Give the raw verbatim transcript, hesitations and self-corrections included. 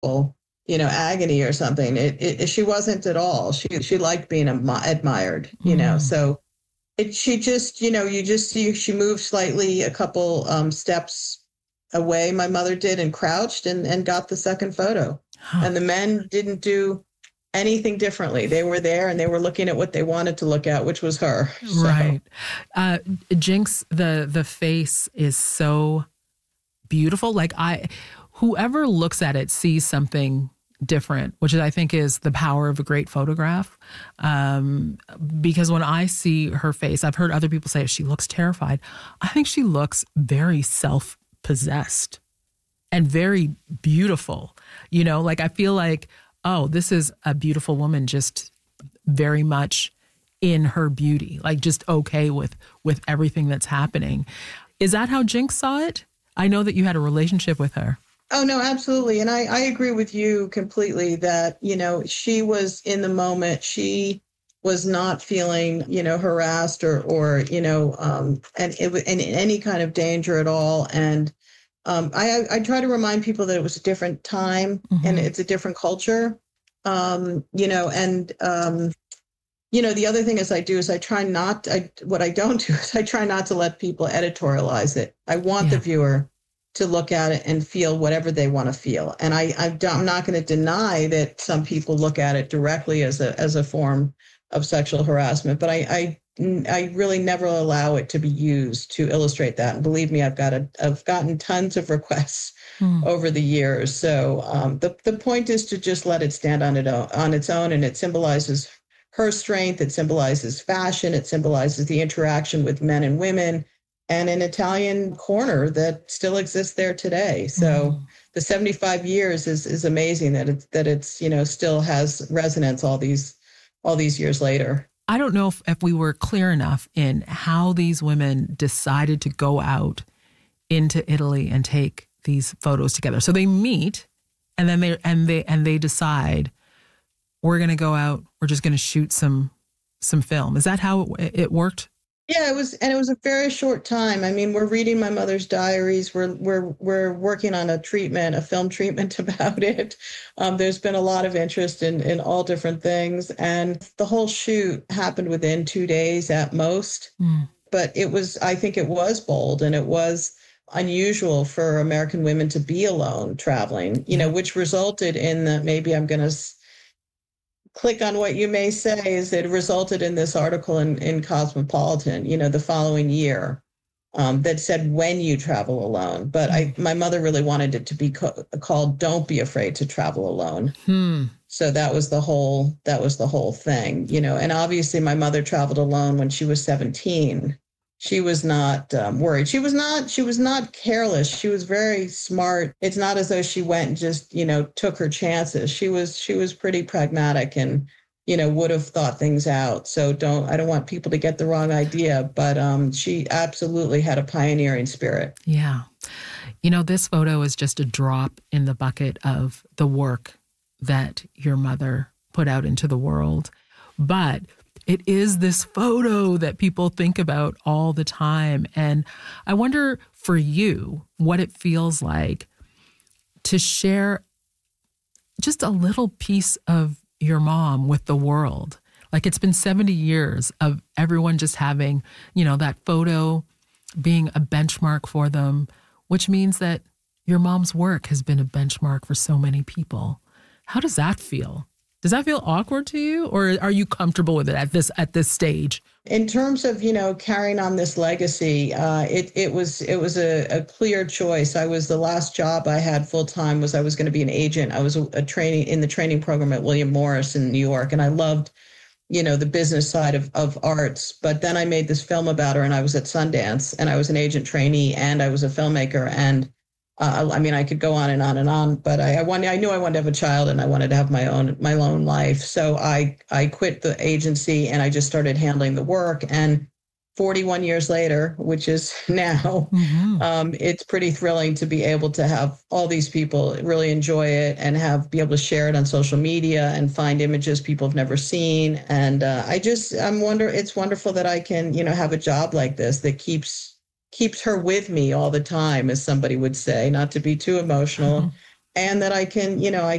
you know, agony or something. It, it she wasn't at all. She she liked being admi- admired, you know. Mm. So it she just, you know, you just see she moved slightly a couple um, steps away. My mother did and crouched and and got the second photo. Huh. And the men didn't do anything differently. They were there and they were looking at what they wanted to look at, which was her. So. Right. Uh, Jinx, the the face is so beautiful. Like I, whoever looks at it sees something different, which I think is the power of a great photograph. Um, because when I see her face, I've heard other people say she looks terrified. I think she looks very self-possessed and very beautiful. You know, like I feel like, oh, this is a beautiful woman, just very much in her beauty, like just okay with with everything that's happening. Is that how Jinx saw it? I know that you had a relationship with her. Oh, no, absolutely. And I, I agree with you completely that, you know, she was in the moment. She was not feeling, you know, harassed or, or you know, um, and it was in any kind of danger at all. And um, I, I try to remind people that it was a different time mm-hmm. and it's a different culture, um, you know, and, um, you know, the other thing is I do is I try not, I, what I don't do is I try not to let people editorialize it. I want yeah. the viewer to look at it and feel whatever they want to feel. And I, I I'm not going to deny that some people look at it directly as a as a form of sexual harassment, but I I, I really never allow it to be used to illustrate that. And believe me, I've got a I've gotten tons of requests mm. over the years. So um, the the point is to just let it stand on it on its own, and it symbolizes her strength. It symbolizes fashion. It symbolizes the interaction with men and women. And an Italian corner that still exists there today. So mm. the seventy-five years is is amazing that it's that it's you know still has resonance all these all these years later. I don't know if, if we were clear enough in how these women decided to go out into Italy and take these photos together. So they meet, and then they and they and they decide we're going to go out. We're just going to shoot some some film. Is that how it, it worked? Yeah, it was, and it was a very short time. I mean, we're reading my mother's diaries. We're we're we're working on a treatment, a film treatment about it. Um, there's been a lot of interest in in all different things, and the whole shoot happened within two days at most. Mm. But it was, I think, it was bold, and it was unusual for American women to be alone traveling. You know, which resulted in the maybe I'm going to. click on what you may say is it resulted in this article in, in Cosmopolitan, you know, the following year um, that said, when you travel alone. But I, my mother really wanted it to be co- called Don't Be Afraid to Travel Alone. Hmm. So that was the whole, that was the whole thing, you know, and obviously my mother traveled alone when she was seventeen. She was not um, worried. She was not, she was not careless. She was very smart. It's not as though she went and just, you know, took her chances. She was, she was pretty pragmatic and, you know, would have thought things out. So don't, I don't want people to get the wrong idea, but um, she absolutely had a pioneering spirit. Yeah. You know, this photo is just a drop in the bucket of the work that your mother put out into the world. But it is this photo that people think about all the time. And I wonder for you what it feels like to share just a little piece of your mom with the world. Like it's been seventy years of everyone just having, you know, that photo being a benchmark for them, which means that your mom's work has been a benchmark for so many people. How does that feel? Does that feel awkward to you, or are you comfortable with it at this at this stage? In terms of, you know, carrying on this legacy, uh, it it was it was a, a clear choice. I was the last job I had full time was I was going to be an agent. I was a, a training in the training program at William Morris in New York, and I loved, you know, the business side of of arts. But then I made this film about her, and I was at Sundance, and I was an agent trainee, and I was a filmmaker, and Uh, I mean, I could go on and on and on, but I, I wanted, I knew I wanted to have a child and I wanted to have my own, my own life. So I, I quit the agency and I just started handling the work. And forty-one years later, which is now, mm-hmm. um, it's pretty thrilling to be able to have all these people really enjoy it and have, be able to share it on social media and find images people have never seen. And uh, I just, I'm wonder, it's wonderful that I can, you know, have a job like this that keeps keeps her with me all the time, as somebody would say, not to be too emotional. Mm-hmm. and that I can, you know, I